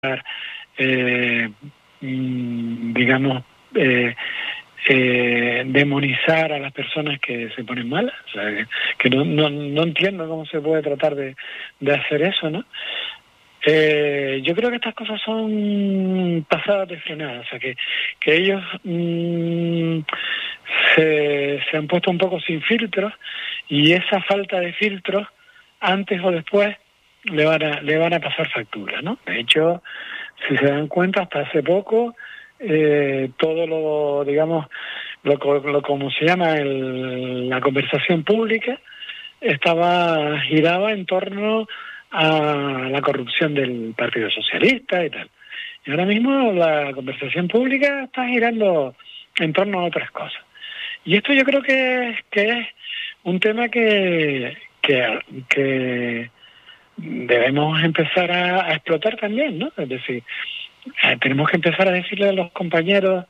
eh, digamos, demonizar a las personas que se ponen malas. O sea, que no entiendo cómo se puede tratar de hacer eso, ¿no? Yo creo que estas cosas son pasadas de frenada, o sea, que ellos se han puesto un poco sin filtros, y esa falta de filtros, antes o después, le van a pasar factura, ¿no? De hecho, si se dan cuenta, hasta hace poco, todo lo, digamos, lo como se llama la conversación pública, giraba en torno a la corrupción del Partido Socialista y tal. Y ahora mismo la conversación pública está girando en torno a otras cosas. Y esto yo creo que es un tema que debemos empezar a explotar también, ¿no? Es decir, tenemos que empezar a decirle a los compañeros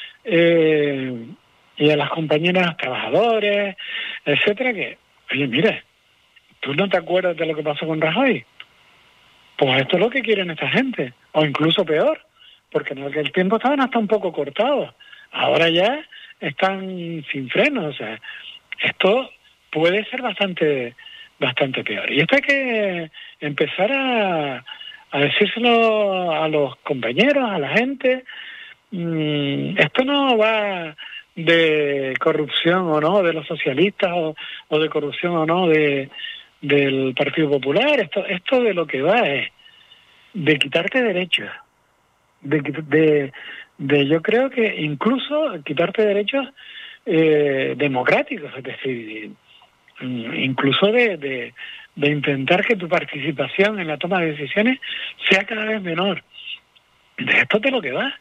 y a las compañeras trabajadores, etcétera, que, oye, mire, ¿tú no te acuerdas de lo que pasó con Rajoy? Pues esto es lo que quieren esta gente, o incluso peor, porque en aquel tiempo estaban hasta un poco cortados, ahora ya están sin frenos. O sea, esto puede ser bastante peor. Y esto hay que empezar a decírselo a los compañeros, a la gente. Esto no va de corrupción o no de los socialistas, o de corrupción o no del Partido Popular. Esto de lo que va es de quitarte derechos, de yo creo que incluso quitarte derechos democráticos, es decir, incluso de intentar que tu participación en la toma de decisiones sea cada vez menor. De esto es de lo que va.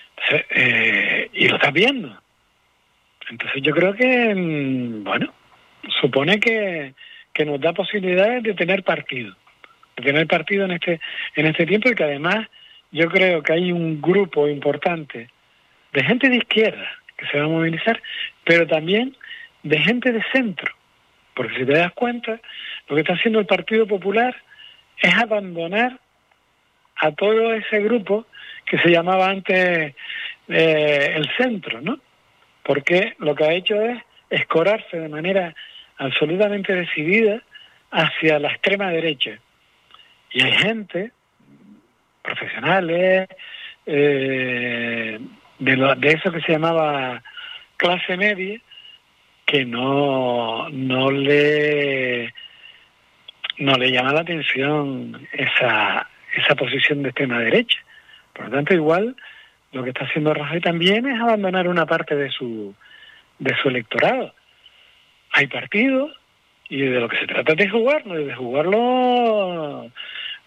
Y lo estás viendo. Entonces yo creo que, bueno, supone que nos da posibilidades de tener partido en este tiempo, y que además yo creo que hay un grupo importante de gente de izquierda que se va a movilizar, pero también de gente de centro, porque si te das cuenta, lo que está haciendo el Partido Popular es abandonar a todo ese grupo que se llamaba antes el centro, ¿no? Porque lo que ha hecho es escorarse de manera absolutamente decidida hacia la extrema derecha. Y hay gente, profesionales, de eso que se llamaba clase media, que no le llama la atención esa posición de extrema derecha. Por lo tanto, igual lo que está haciendo Rajoy también es abandonar una parte de su electorado. Hay partidos, y de lo que se trata es de jugarlo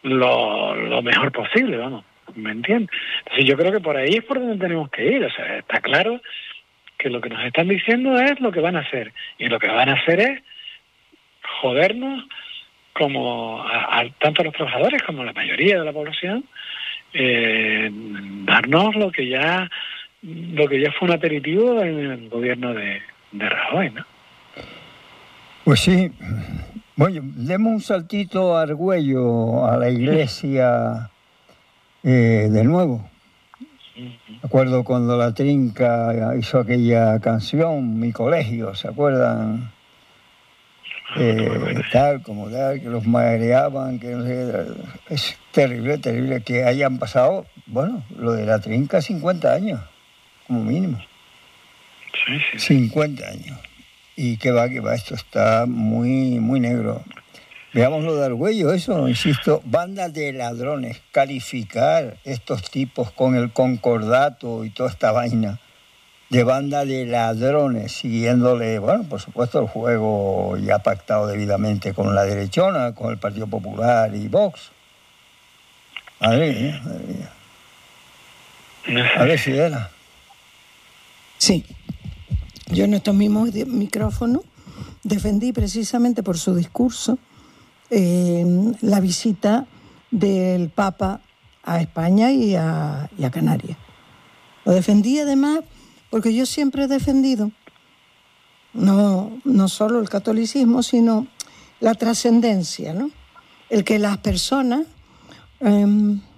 lo mejor posible, vamos, ¿me entiendes? Entonces yo creo que por ahí es por donde tenemos que ir. O sea, está claro que lo que nos están diciendo es lo que van a hacer, y lo que van a hacer es jodernos como tanto a los trabajadores como a la mayoría de la población, darnos lo que ya fue un aperitivo en el gobierno de Rajoy, ¿no? Pues sí. Bueno, demos un saltito a Argüello, a la iglesia, de nuevo. Me acuerdo cuando La Trinca hizo aquella canción, Mi Colegio, ¿se acuerdan? Tal, que los mareaban, que no sé, es terrible que hayan pasado, bueno, lo de La Trinca, 50 años, como mínimo. Sí. 50 años. Y que va, esto está muy, muy negro. Veamos lo de Argüello, eso, insisto, banda de ladrones, calificar estos tipos con el concordato y toda esta vaina de banda de ladrones, siguiéndole, bueno, por supuesto, el juego ya pactado debidamente con la derechona, con el Partido Popular y Vox. Madre mía. A ver si era. Sí. Yo en estos mismos micrófonos defendí precisamente por su discurso la visita del Papa a España y a Canarias. Lo defendí además porque yo siempre he defendido no solo el catolicismo, sino la trascendencia, ¿no? El que las personas